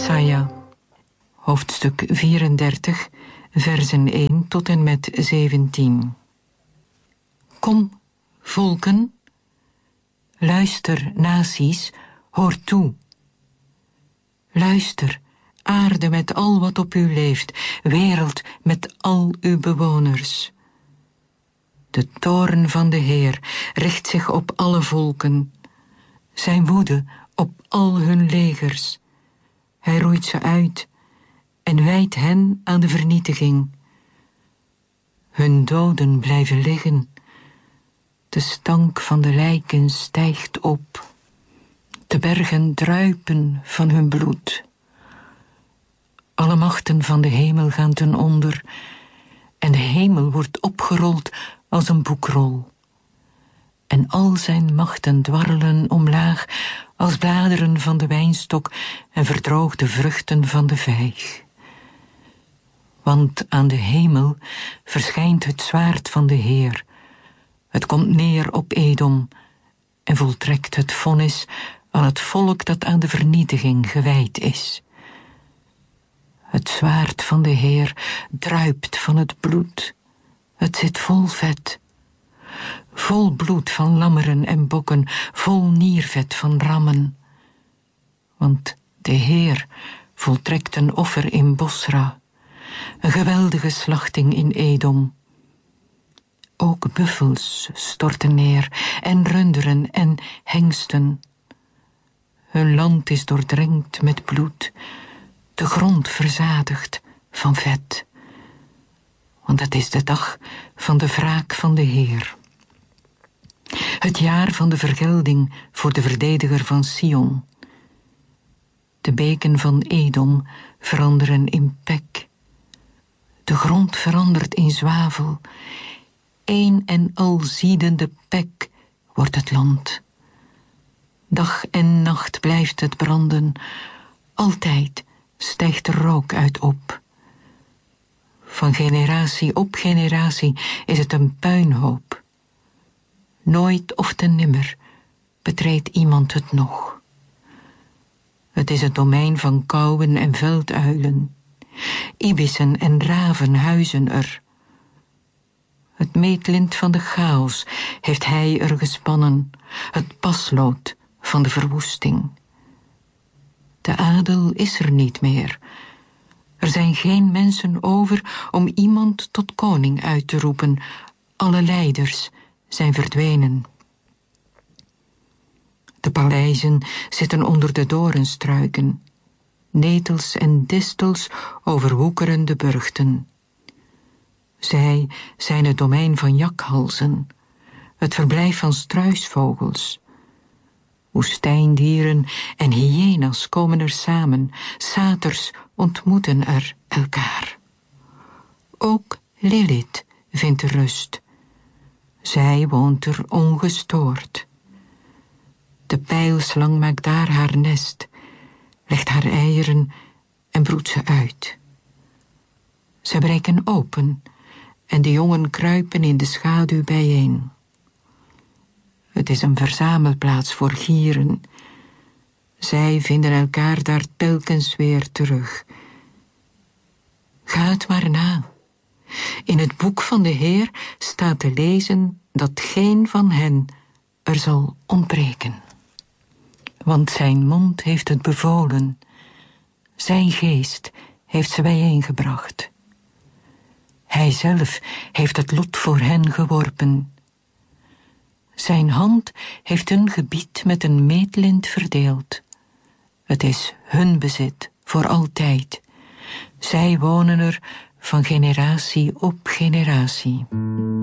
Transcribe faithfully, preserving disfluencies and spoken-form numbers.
Jesaja, hoofdstuk vierendertig, versen één tot en met zeventien. Kom, volken, luister, naties, hoor toe. Luister, aarde met al wat op u leeft, wereld met al uw bewoners. De toorn van de Heer richt zich op alle volken, zijn woede op al hun legers. Hij roeit ze uit en wijdt hen aan de vernietiging. Hun doden blijven liggen, de stank van de lijken stijgt op. De bergen druipen van hun bloed. Alle machten van de hemel gaan ten onder, en de hemel wordt opgerold als een boekrol. En al zijn machten dwarrelen omlaag als bladeren van de wijnstok en verdroogde vruchten van de vijg. Want aan de hemel verschijnt het zwaard van de Heer. Het komt neer op Edom en voltrekt het vonnis aan het volk dat aan de vernietiging gewijd is. Het zwaard van de Heer druipt van het bloed. Het zit vol vet. Vol bloed van lammeren en bokken, vol niervet van rammen. Want de Heer voltrekt een offer in Bosra, een geweldige slachting in Edom. Ook buffels storten neer, en runderen en hengsten. Hun land is doordrenkt met bloed, de grond verzadigd van vet. Want het is de dag van de wraak van de Heer. Het jaar van de vergelding voor de verdediger van Sion. De beken van Edom veranderen in pek. De grond verandert in zwavel. Een en al ziedende pek wordt het land. Dag en nacht blijft het branden. Altijd stijgt er rook uit op. Van generatie op generatie is het een puinhoop. Nooit of te nimmer betreedt iemand het nog. Het is het domein van kauwen en velduilen. Ibissen en raven huizen er. Het meetlint van de chaos heeft hij er gespannen, het paslood van de verwoesting. De adel is er niet meer. Er zijn geen mensen over om iemand tot koning uit te roepen. Alle leiders zijn verdwenen. De paleizen zitten onder de doornstruiken. Netels en distels overwoekeren de burchten. Zij zijn het domein van jakhalzen, het verblijf van struisvogels. Woestijndieren en hyena's komen er samen, saters ontmoeten er elkaar. Ook Lilith vindt rust. Zij woont er ongestoord. De pijlslang maakt daar haar nest, legt haar eieren en broedt ze uit. Ze breken open en de jongen kruipen in de schaduw bijeen. Het is een verzamelplaats voor gieren. Zij vinden elkaar daar telkens weer terug. Ga het maar na. In het boek van de Heer staat te lezen dat geen van hen er zal ontbreken. Want zijn mond heeft het bevolen. Zijn geest heeft ze bijeengebracht. Hij zelf heeft het lot voor hen geworpen. Zijn hand heeft hun gebied met een meetlint verdeeld. Het is hun bezit voor altijd. Zij wonen er van generatie op generatie.